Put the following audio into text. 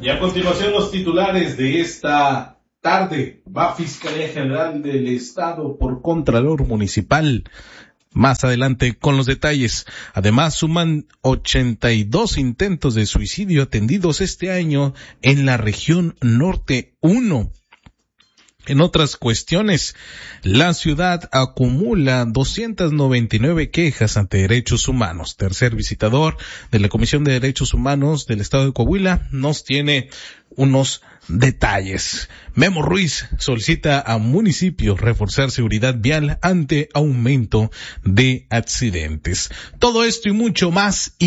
Y a continuación los titulares de esta tarde. Va Fiscalía General del Estado por Contralor Municipal. Más adelante con los detalles. Además, suman 82 intentos de suicidio atendidos este año en la región Norte 1. En otras cuestiones, la ciudad acumula 299 quejas ante derechos humanos. Tercer visitador de la Comisión de Derechos Humanos del Estado de Coahuila nos tiene unos detalles. Memo Ruiz solicita a municipios reforzar seguridad vial ante aumento de accidentes. Todo esto y mucho más.